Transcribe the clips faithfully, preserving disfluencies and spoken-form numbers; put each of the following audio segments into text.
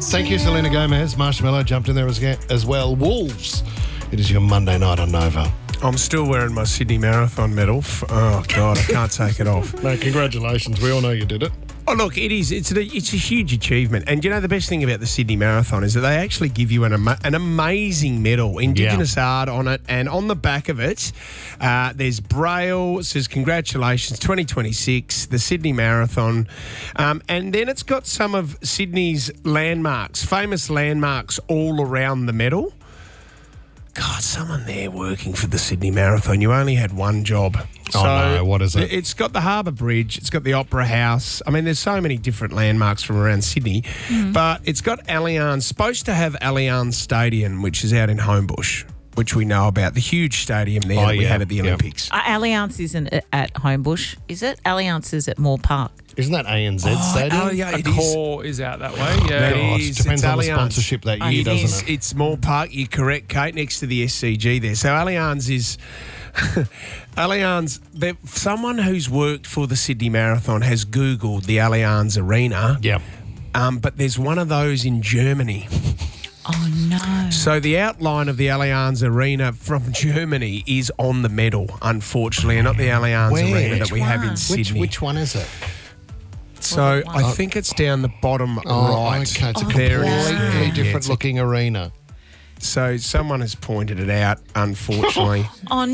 Thank you, Selena Gomez. Marshmallow jumped in there as, as well. Wolves. It is your Monday night on Nova. I'm still wearing my Sydney Marathon medal. Oh, God, I can't take it off. No, congratulations. We all know you did it. Oh, look, it is. It's a, it's a huge achievement. And, you know, the best thing about the Sydney Marathon is that they actually give you an, ama- an amazing medal, Indigenous yeah. art on it. And on the back of it, uh, there's Braille. It says, congratulations, twenty twenty-six, the Sydney Marathon. Um, and then it's got some of Sydney's landmarks, famous landmarks all around the medal. God, someone there working for the Sydney Marathon. You only had one job. Oh, so no. What is it? It's got the Harbour Bridge. It's got the Opera House. I mean, there's so many different landmarks from around Sydney. Mm. But it's got Allianz, supposed to have Allianz Stadium, which is out in Homebush, which we know about. The huge stadium there oh, that we yeah. had at the yep. Olympics. Uh, Allianz isn't at Homebush, is it? Allianz is at Moore Park. Isn't that A N Z oh, Stadium? Oh, yeah, it Accor is. is out that way. Yeah, That God, is. it depends it's on Allianz. the sponsorship that year, It doesn't is. it? It's Moore Park. You're correct, Kate, next to the S C G there. So Allianz is... Allianz, someone who's worked for the Sydney Marathon has Googled the Allianz Arena. Yeah. Um, but there's one of those in Germany. Oh, no. So the outline of the Allianz Arena from Germany is on the medal, unfortunately, and not the Allianz Where? Arena Which that we have in one? Sydney. Which, which one is it? So What I one? think it's down the bottom Oh, right. okay. It's a Oh, completely wow. different looking arena. So someone has pointed it out, unfortunately. Oh,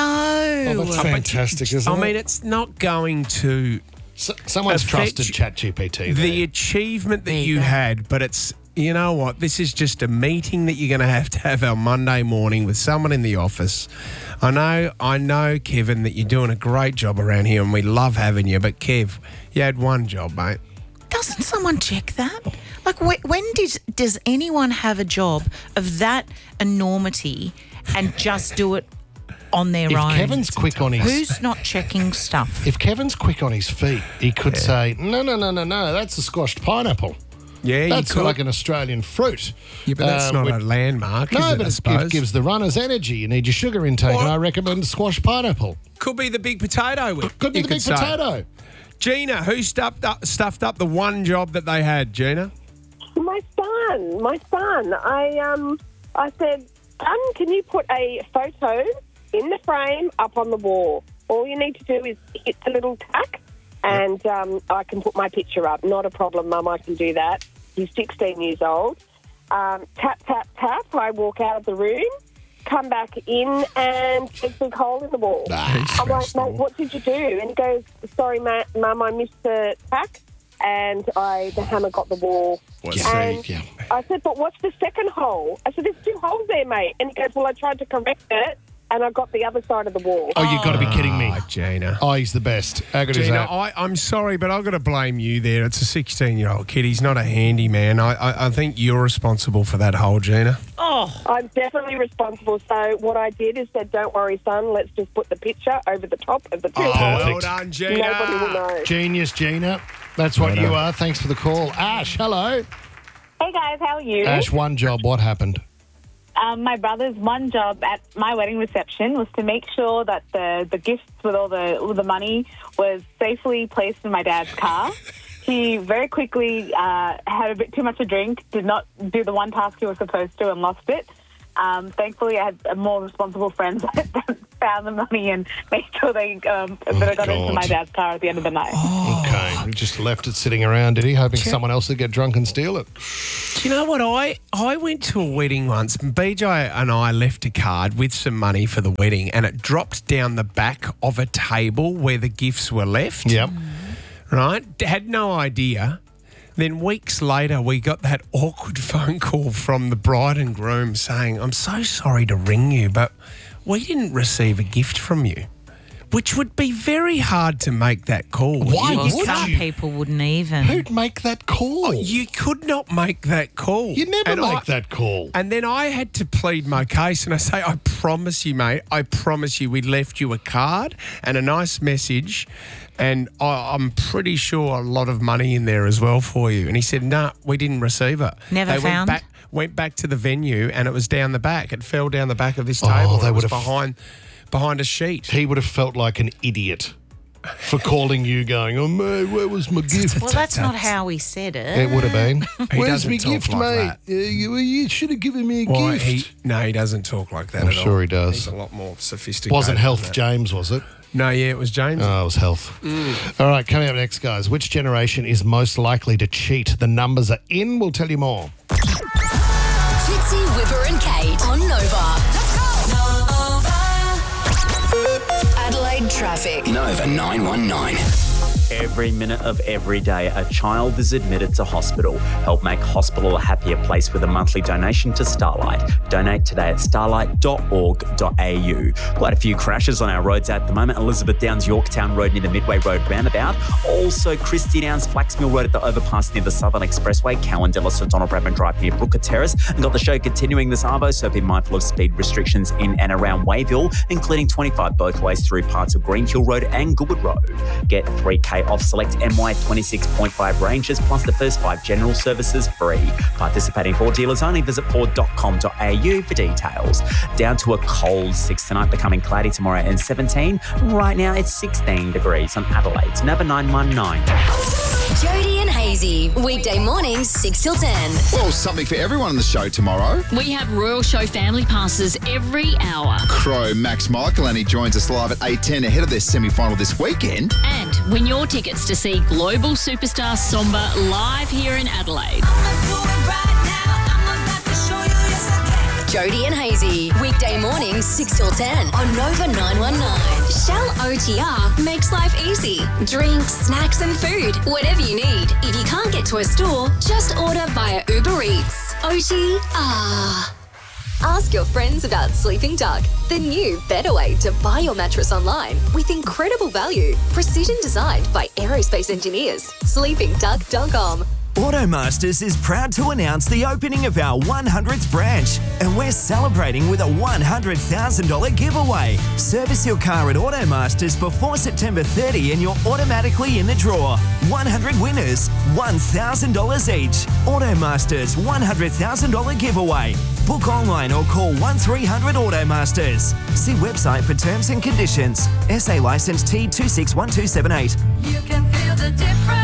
no. Oh, that's fantastic, isn't I it? mean, it's not going to So, someone's affect trusted ChatGPT. the there. achievement that There you you go. had, but it's, you know what, this is just a meeting that you're going to have to have on Monday morning with someone in the office. I know, I know, Kevin, that you're doing a great job around here and we love having you, but Kev, you had one job, mate. Doesn't someone check that? Like, wh- when does, does anyone have a job of that enormity and just do it on their If own? Kevin's quick on his... Who's not checking stuff? If Kevin's quick on his feet, he could say, no, no, no, no, no, that's a squashed pineapple. Yeah, That's you could. like an Australian fruit. Yeah, but that's Um, not with- a landmark, No, is it, but I it suppose? gives, gives the runners energy. You need your sugar intake, What? and I recommend squashed pineapple. Could be the big potato. whip, Could be you the big say. potato. Gina, who stuffed up, stuffed up the one job that they had, Gina? My son, my son. I um, I said, son, can you put a photo in the frame up on the wall? All you need to do is hit the little tack, and um, I can put my picture up. Not a problem, Mum. I can do that. He's sixteen years old. Um, tap, tap, tap. I walk out of the room, come back in, and there's a big hole in the wall. I'm like, mate, what did you do? And he goes, sorry, ma- Mum, I missed the tack, and I the hammer got the wall. And yeah. I said, but what's the second hole? I said, there's two holes there, mate. And he goes, well, I tried to correct it, and I got the other side of the wall. Oh, you've got to be kidding me. Oh, Gina. Oh, he's the best. How good is Gina, that? I, I'm sorry, but I've got to blame you there. It's a sixteen-year-old kid. He's not a handyman. I, I, I think you're responsible for that hole, Gina. Oh, I'm definitely responsible. So what I did is said, don't worry, son, let's just put the picture over the top of the two Oh, holes. well done, Gina. Nobody will know. Genius, Gina. That's what you are. Thanks for the call. Ash, hello. Hey guys, how are you? Ash, one job. What happened? Um, my brother's one job at my wedding reception was to make sure that the, the gifts with all the all the money was safely placed in my dad's car. He very quickly uh, had a bit too much to drink, did not do the one task he was supposed to, and lost it. Um, thankfully, I had more responsible friends that found the money and made sure they um, that I got into God. my dad's car at the end of the night. Okay. He just left it sitting around, did he? Hoping someone else would get drunk and steal it. Do you know what? I, I went to a wedding once. B J and I left a card with some money for the wedding, and it dropped down the back of a table where the gifts were left. Yep. Right? Had no idea. Then weeks later, we got that awkward phone call from the bride and groom saying, I'm so sorry to ring you, but we didn't receive a gift from you. Which would be very hard to make that call. Why You, well, would some you? people wouldn't even. Who'd make that call? you could not make that call. You never And make I- that call. And then I had to plead my case and I say, I promise you, mate, I promise you we left you a card and a nice message and I, I'm pretty sure a lot of money in there as well for you. And he said, nah, we didn't receive it. Never they found? Went back, went back to the venue and it was down the back. It fell down the back of this Oh, table. they It was would have- behind, behind a sheet. He would have felt like an idiot. for calling you going, oh, mate, where was my gift? Well, that's not how he said it. It would have been. He Where's doesn't my talk gift, like mate? that. Uh, you, you should have given me a Well, gift. he, no, he doesn't talk like that I'm at all. sure he does. He's a lot more sophisticated. Wasn't than Health that. James, was it? No, yeah, it was James. Oh, it was Health. All right, coming up next, guys. Which generation is most likely to cheat? The numbers are in. We'll tell you more. Fitzy, Whipper and Kate on Nova. Nova. Adelaide traffic. Nova nine one nine. Every minute of every day, a child is admitted to hospital. Help make hospital a happier place with a monthly donation to Starlight. Donate today at starlight dot org dot a u. Quite a few crashes on our roads at the moment. Elizabeth Downs, Yorktown Road near the Midway Road roundabout. Also, Christie Downs, Flaxmill Road at the overpass near the Southern Expressway. Cowandella, Sir Donald Bradman Drive near Brooker Terrace. And got the show continuing this arvo, so be mindful of speed restrictions in and around Wayville, including twenty-five both ways through parts of Greenhill Road and Goodwood Road. Get three K off select M Y twenty-six point five ranges, plus the first five general services free. Participating Ford dealers only. Visit ford dot com dot a u for details. Down to a cold six tonight, becoming cloudy tomorrow and seventeen. Right now it's sixteen degrees on Adelaide's Nova nine one nine. Jody and Hazy, weekday mornings six till ten. Well, something for everyone on the show tomorrow. We have Royal Show family passes every hour. Crow Max Michael, and he joins us live at eight ten ahead of their semi-final this weekend. And win your tickets to see global superstar Somba live here in Adelaide. Jody and Hazy, weekday mornings six till ten on Nova nine one nine. Shell O T R makes life easy. Drinks, snacks and food, whatever you need. If you can't get to a store, just order via Uber Eats. O T R. Ask your friends about Sleeping Duck, the new, better way to buy your mattress online with incredible value. Precision designed by aerospace engineers. sleeping duck dot com. Automasters is proud to announce the opening of our one hundredth branch, and we're celebrating with a one hundred thousand dollars giveaway. Service your car at Automasters before September thirtieth and you're automatically in the draw. one hundred winners, one thousand dollars each. Automasters one hundred thousand dollars giveaway. Book online or call one three hundred Automasters. See website for terms and conditions. S A licence T two six one two seven eight. You can feel the difference.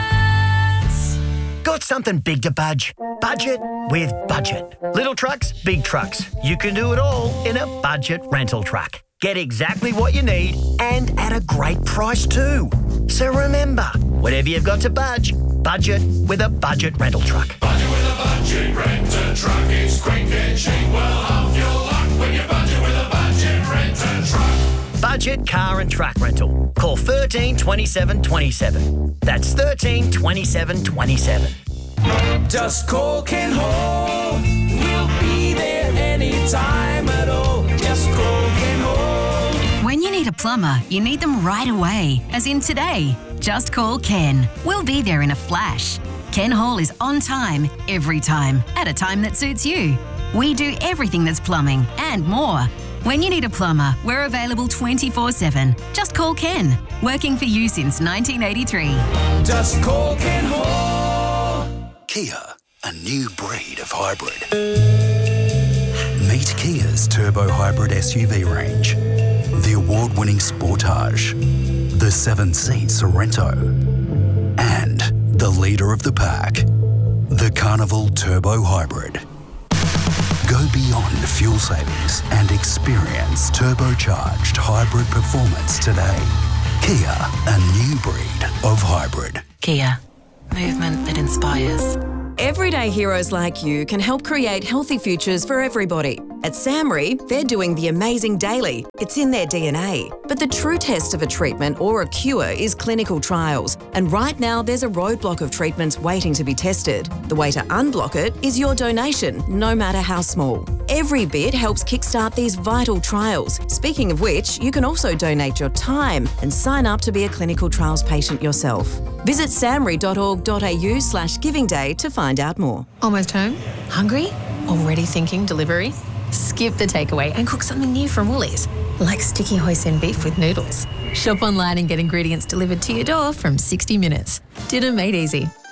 Got something big to budge? Budget with Budget. Little trucks, big trucks. You can do it all in a Budget rental truck. Get exactly what you need and at a great price too. So remember, whatever you've got to budge, budget with a Budget rental truck. Budget with a Budget rental truck is quick and cheap. Well, half your luck when you budget with a Budget rental truck. Budget car and truck rental. Call thirteen twenty-seven twenty-seven. That's thirteen twenty-seven twenty-seven. Just call Ken Hall. We'll be there anytime at all. Just call Ken Hall. When you need a plumber, you need them right away, as in today. Just call Ken. We'll be there in a flash. Ken Hall is on time, every time, at a time that suits you. We do everything that's plumbing and more. When you need a plumber, we're available twenty-four seven. Just call Ken. Working for you since nineteen eighty-three. Just call Ken Hall. Kia, a new breed of hybrid. Meet Kia's turbo hybrid S U V range. The award-winning Sportage, the seven-seat Sorento, and the leader of the pack, the Carnival Turbo Hybrid. Go beyond fuel savings and experience turbocharged hybrid performance today. Kia, a new breed of hybrid. Kia, movement that inspires. Everyday heroes like you can help create healthy futures for everybody. At SAMRI, they're doing the amazing daily. It's in their D N A. But the true test of a treatment or a cure is clinical trials. And right now, there's a roadblock of treatments waiting to be tested. The way to unblock it is your donation, no matter how small. Every bit helps kickstart these vital trials. Speaking of which, you can also donate your time and sign up to be a clinical trials patient yourself. Visit samri dot org dot a u slash giving day to find out more. Almost home? Hungry? Already thinking delivery? Skip the takeaway and cook something new from Woolies, like sticky hoisin beef with noodles. Shop online and get ingredients delivered to your door from sixty minutes. Dinner made easy.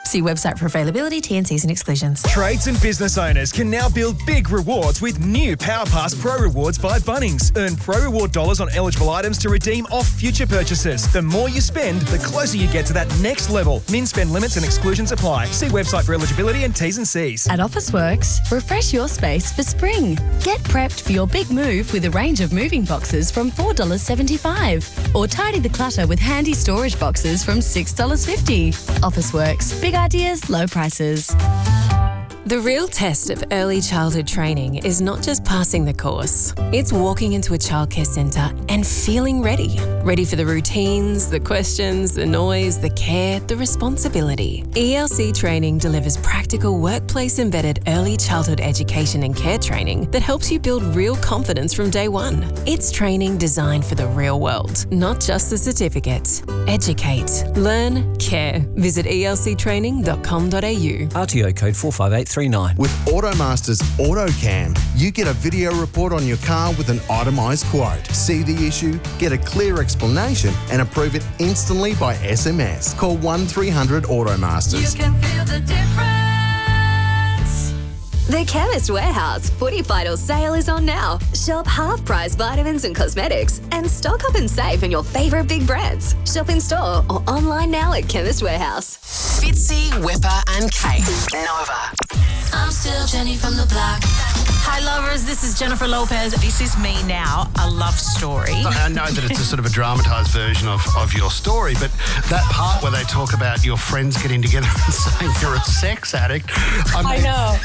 See website for availability, T and Cs and exclusions. Trades and business owners can now build big rewards with new PowerPass Pro Rewards by Bunnings. Earn Pro Reward dollars on eligible items to redeem off future purchases. The more you spend, the closer you get to that next level. Min spend limits and exclusions apply. See website for eligibility and T's and C's. At Officeworks, refresh your space for spring. Get prepped for your big move with a range of moving boxes from four dollars seventy-five. Or tidy the clutter with handy storage boxes from six dollars fifty. Officeworks. Big ideas, low prices. The real test of early childhood training is not just passing the course. It's walking into a childcare centre and feeling ready. Ready for the routines, the questions, the noise, the care, the responsibility. E L C Training delivers practical workplace-embedded early childhood education and care training that helps you build real confidence from day one. It's training designed for the real world, not just the certificate. Educate, learn, care. Visit e l c training dot com dot a u. R T O code four five eight three nine. With Automaster's AutoCam, you get a video report on your car with an itemised quote. See the issue, get a clear explanation, and approve it instantly by S M S. Call one three hundred Automasters. You can feel the difference. The Chemist Warehouse Footy Final sale is on now. Shop half-price vitamins and cosmetics and stock up and save on your favourite big brands. Shop in store or online now at Chemist Warehouse. Fitzy, Whipper and Kate. Nova. I'm still Jenny from the block. Hi, lovers. This is Jennifer Lopez. This is Me Now, a love story. I know that it's a sort of a dramatised version of, of your story, but that part where they talk about your friends getting together and saying you're a sex addict. I, mean, I know.